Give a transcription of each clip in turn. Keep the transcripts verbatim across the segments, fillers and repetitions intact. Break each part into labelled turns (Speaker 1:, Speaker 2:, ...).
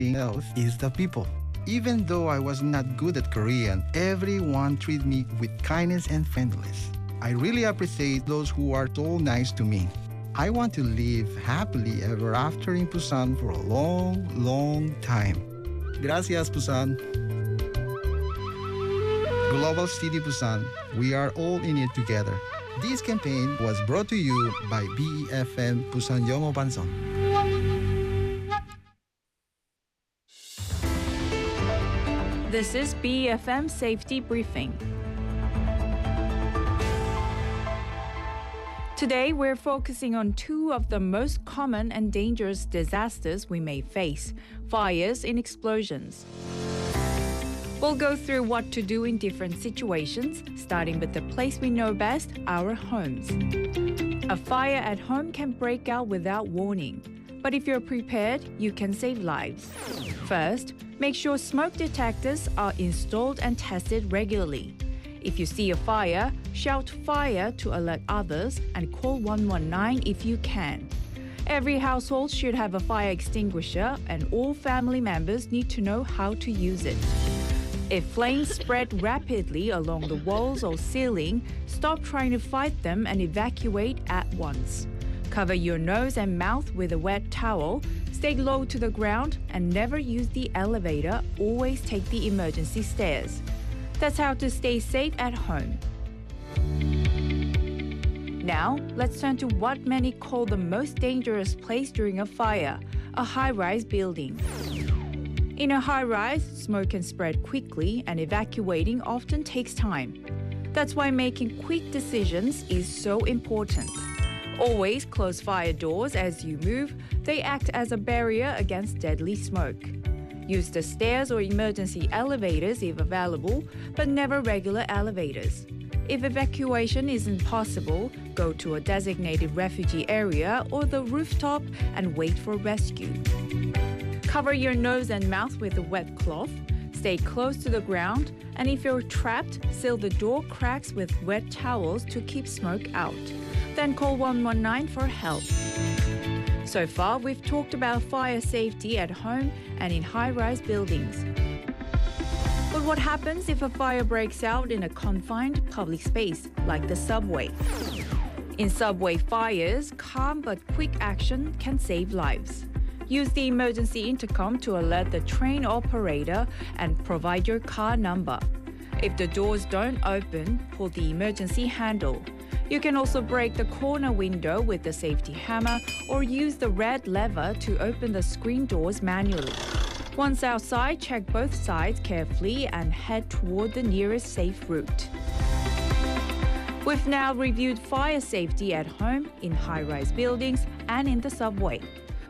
Speaker 1: else is the people. Even though I was not good at Korean, everyone treated me with kindness and friendliness. I really appreciate those who are so nice to me. I want to live happily ever after in Busan for a long, long time. Gracias, Busan. Global City Busan, we are all in it together. This campaign was brought to you by B E F M Busan Yongo Banson.
Speaker 2: This is B E F M Safety Briefing. Today, we're focusing on two of the most common and dangerous disasters we may face: fires and explosions. We'll go through what to do in different situations, starting with the place we know best, our homes. A fire at home can break out without warning, but if you're prepared, you can save lives. First, make sure smoke detectors are installed and tested regularly. If you see a fire, shout fire to alert others and call one one nine if you can. Every household should have a fire extinguisher, and all family members need to know how to use it. If flames spread rapidly along the walls or ceiling, stop trying to fight them and evacuate at once. Cover your nose and mouth with a wet towel, stay low to the ground, and never use the elevator. Always take the emergency stairs. That's how to stay safe at home. Now, let's turn to what many call the most dangerous place during a fire, a high-rise building. In a high-rise, smoke can spread quickly and evacuating often takes time. That's why making quick decisions is so important. Always close fire doors as you move. They act as a barrier against deadly smoke. Use the stairs or emergency elevators if available, but never regular elevators. If evacuation isn't possible, go to a designated refugee area or the rooftop and wait for rescue. Cover your nose and mouth with a wet cloth. Stay close to the ground, and if you're trapped, seal the door cracks with wet towels to keep smoke out. Then call one one nine for help. So far, we've talked about fire safety at home and in high-rise buildings. But what happens if a fire breaks out in a confined public space, like the subway? In subway fires, calm but quick action can save lives. Use the emergency intercom to alert the train operator and provide your car number. If the doors don't open, pull the emergency handle. You can also break the corner window with the safety hammer or use the red lever to open the screen doors manually. Once outside, check both sides carefully and head toward the nearest safe route. We've now reviewed fire safety at home, in high-rise buildings, and in the subway.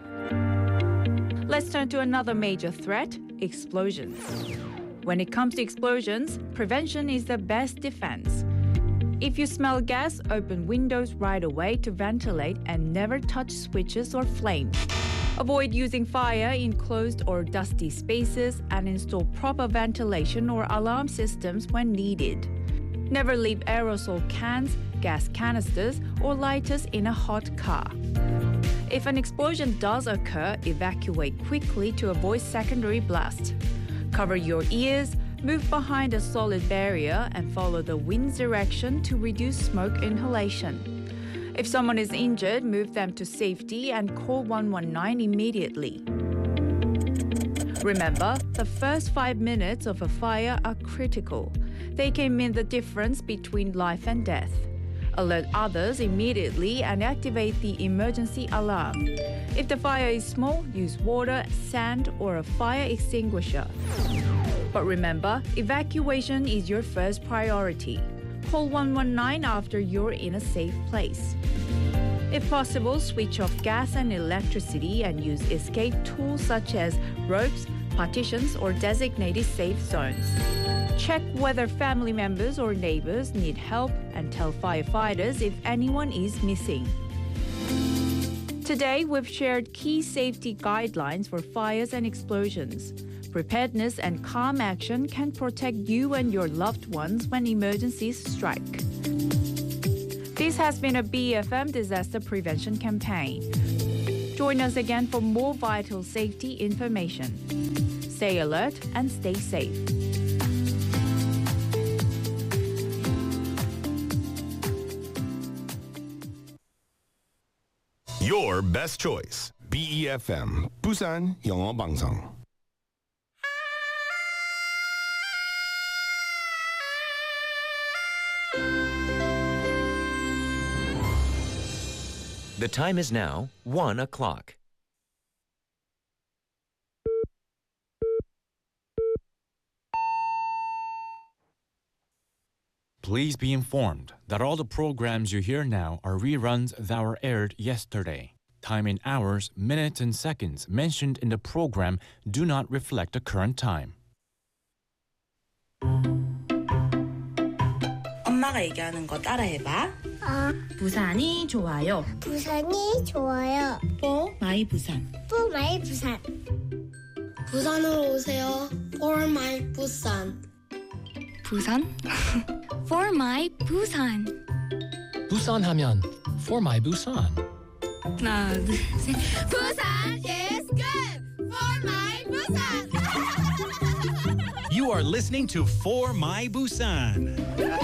Speaker 2: Let's turn to another major threat, explosions. When it comes to explosions, prevention is the best defense. If you smell gas, open windows right away to ventilate and never touch switches or flames. Avoid using fire in closed or dusty spaces and install proper ventilation or alarm systems when needed. Never leave aerosol cans, gas canisters, or lighters in a hot car. If an explosion does occur, evacuate quickly to avoid secondary blast. Cover your ears, move behind a solid barrier, and follow the wind's direction to reduce smoke inhalation. If someone is injured, move them to safety and call one one nine immediately. Remember, the first five minutes of a fire are critical. They can mean the difference between life and death. Alert others immediately and activate the emergency alarm. If the fire is small, use water, sand, or a fire extinguisher. But remember, evacuation is your first priority. Call one one nine after you're in a safe place. If possible, switch off gas and electricity and use escape tools such as ropes, partitions, or designated safe zones. Check whether family members or neighbors need help and tell firefighters if anyone is missing. Today, we've shared key safety guidelines for fires and explosions. Preparedness and calm action can protect you and your loved ones when emergencies strike. This has been a B F M disaster prevention campaign. Join us again for more vital safety information. Stay alert and stay safe.
Speaker 3: Your best choice. B E F M, Busan 영어 방송.
Speaker 4: The time is now one o'clock.
Speaker 5: Please be informed that all the programs you hear now are reruns that were aired yesterday. Time in hours, minutes, and seconds mentioned in the program do not reflect the current time.
Speaker 6: 엄마가 얘기하는 거 따라해봐.
Speaker 7: 아,
Speaker 6: 부산이 좋아요.
Speaker 7: 부산이 좋아요.
Speaker 6: 뽀 마이 부산.
Speaker 7: 또 마이 부산.
Speaker 8: 부산으로 오세요. For my 부산.
Speaker 9: 부산? For my 부산.
Speaker 10: 부산 하면 For my Busan.
Speaker 9: 하나, 둘, 셋.
Speaker 8: 부산 is good. For my 부산.
Speaker 11: You are listening to For My Busan.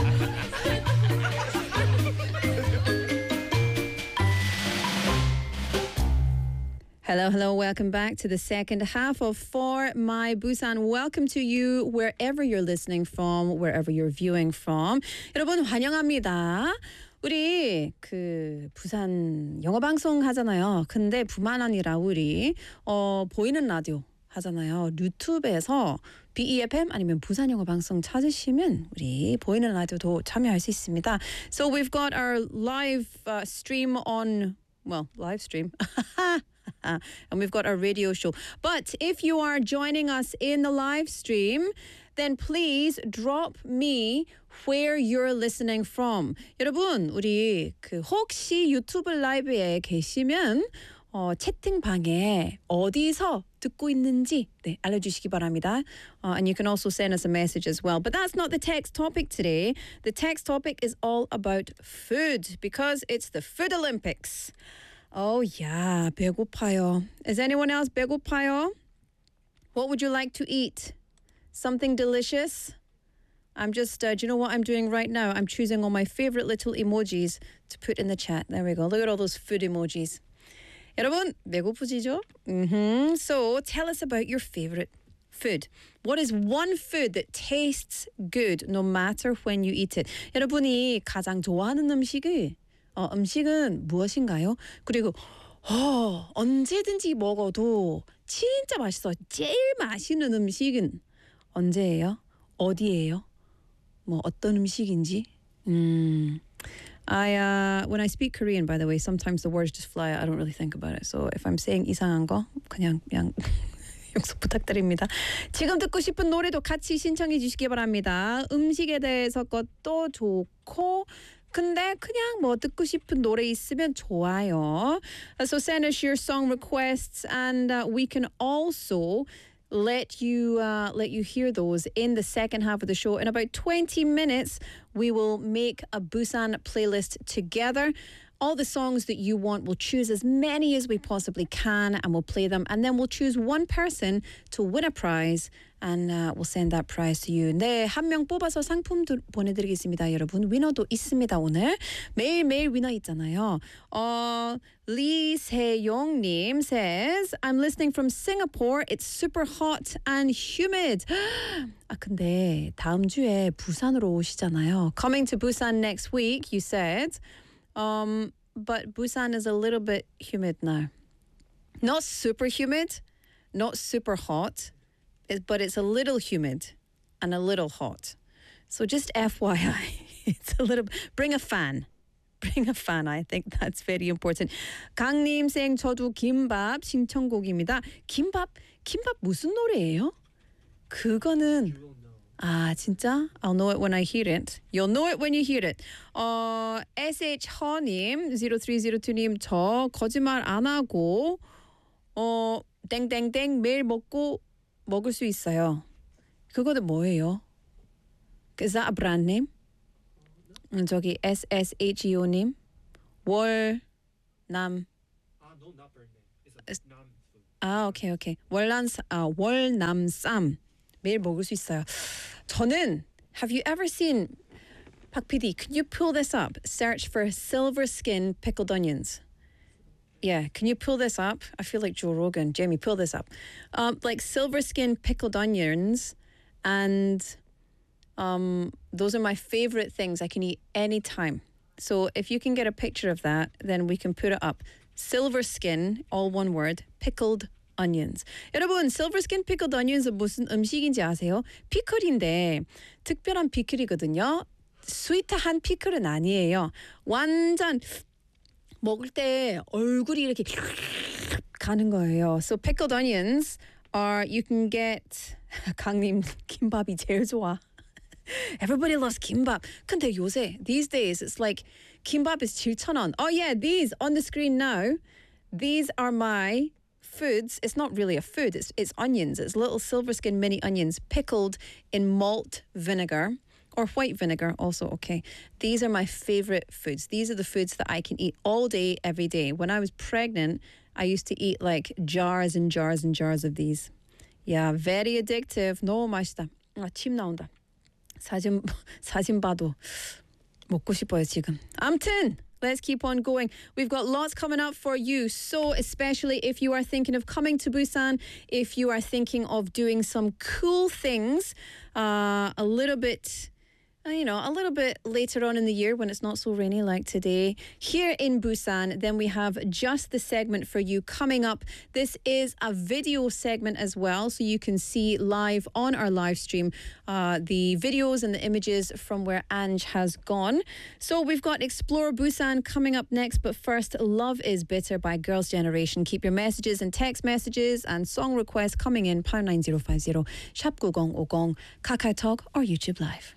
Speaker 12: Hello, hello. Welcome back to the second half of For My Busan. Welcome to you wherever you're listening from, wherever you're viewing from. 여러분 환영합니다. 우리 그 부산 영어 방송 하잖아요. 근데 부만 아니라 우리 어 보이는 라디오 하잖아요. 유튜브에서 B E F M 아니면 부산 영어 방송 찾으시면 우리 보이는 라디오도 참여할 수 있습니다. So we've got our live uh, stream on, well, live stream. and we've got our radio show. But if you are joining us in the live stream, then please drop me where you're listening from. 여러분, 우리 그 혹시 유튜브 라이브에 계시면 어, 채팅방에 어디서 듣고 있는지 네, 알려주시기 바랍니다. Uh, and you can also send us a message as well. But that's not the text topic today. The text topic is all about food because it's the Food Olympics. Oh, yeah, 배고파요. Is anyone else 배고파요? What would you like to eat? Something delicious? I'm just, uh, do you know what I'm doing right now? I'm choosing all my favorite little emojis to put in the chat. There we go. Look at all those food emojis. 여러분, 배고프시죠? Mm-hmm. So tell us about your favorite food. What is one food that tastes good no matter when you eat it? 여러분이 가장 좋아하는 음식이 어, 음식은 무엇인가요? 그리고 어, 언제든지 먹어도 진짜 맛있어. 제일 맛있는 음식은 언제예요? 어디예요? 뭐 어떤 음식인지? 음, I uh, when I speak Korean, by the way, sometimes the words just fly out. I don't really think about it. So if I'm saying 이상한 거, 그냥 그냥 용서 부탁드립니다. 지금 듣고 싶은 노래도 같이 신청해 주시기 바랍니다. 음식에 대해서 것도 좋고. 근데 그냥 뭐 듣고 싶은 노래 있으면 좋아요. So send us your song requests and uh, we can also let you uh, let you hear those in the second half of the show. In about twenty minutes, we will make a Busan playlist together. All the songs that you want, we'll choose as many as we possibly can and we'll play them. And then we'll choose one person to win a prize and uh, we'll send that prize to you. 네, 한 명 뽑아서 상품 도, 보내드리겠습니다, 여러분. 위너도 있습니다, 오늘. 매일매일 위너 있잖아요. 어, 리세용님 says, I'm listening from Singapore. It's super hot and humid. 아, 근데 다음 주에 부산으로 오시잖아요. Coming to Busan next week, you said. Um, but Busan is a little bit humid now. Not super humid, not super hot, it, but it's a little humid and a little hot. So just F Y I, it's a little. Bring a fan. Bring a fan. I think that's very important. 강님 saying 저도 김밥 신청곡입니다. 김밥, 김밥 무슨 노래예요? 그거는. 아, 진짜? I'll know it when I hear it. You'll know it when you hear it. 어, 에스에이치허님, 공삼공이님, 저 거짓말 안 하고, 어, 땡땡땡 매일 먹고 먹을 수 있어요. 그거는 뭐예요? Is that a brand name? 음, 저기 에스에스에이치오님, 월, 남.
Speaker 13: Ah, no, not brand name. It's
Speaker 12: 아, 오케이, 오케이. 월남, 아, 월남쌈. 매일 먹을 수 있어요. 저는, have you ever seen, Pak P D, can you pull this up? Search for silver skin pickled onions. Yeah, can you pull this up? I feel like Joe Rogan. Jamie, pull this up. Um, like silver skin pickled onions, and um, those are my favorite things I can eat anytime. So if you can get a picture of that, then we can put it up. Silver skin, all one word, pickled onions. 여러분, silver skin pickled onions 무슨 음식인지 아세요? 피클인데 특별한 피클이거든요. 스위트한 피클은 아니에요. 완전 먹을 때 얼굴이 이렇게 가는 거예요. So pickled onions are, you can get, 강님 김밥이 제일 좋아. Everybody loves kimbap. 근데 요새, these days, it's like kimbap is 칠천 원. Oh yeah, these on the screen now, these are my foods. It's not really a food, it's, it's onions. It's little silver skin mini onions pickled in malt vinegar. Or white vinegar, also okay. These are my favorite foods. These are the foods that I can eat all day, every day. When I was pregnant, I used to eat like jars and jars and jars of these. Yeah, very addictive. 너무 맛있다. 아, 침 나온다. 사진, 사진 봐도 먹고 싶어요, 지금. 아무튼, let's keep on going. We've got lots coming up for you. So especially if you are thinking of coming to Busan, if you are thinking of doing some cool things, uh, a little bit... you know, a little bit later on in the year when it's not so rainy like today. Here in Busan, then we have just the segment for you coming up. This is a video segment as well, so you can see live on our live stream uh, the videos and the images from where Ange has gone. So we've got Explore Busan coming up next, but first, Love is Bitter by Girls' Generation. Keep your messages and text messages and song requests coming in, pound nine zero five zero, 샵 구공오공, KakaoTalk or YouTube Live.